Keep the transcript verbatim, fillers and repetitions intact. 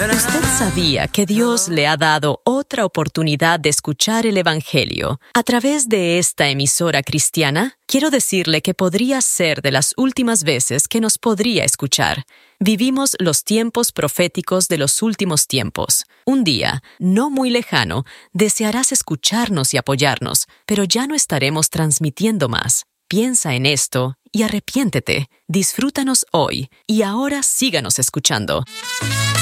¿Usted sabía que Dios le ha dado otra oportunidad de escuchar el Evangelio a través de esta emisora cristiana? Quiero decirle que podría ser de las últimas veces que nos podría escuchar. Vivimos los tiempos proféticos de los últimos tiempos. Un día, no muy lejano, desearás escucharnos y apoyarnos, pero ya no estaremos transmitiendo más. Piensa en esto y arrepiéntete. Disfrútanos hoy y ahora síganos escuchando.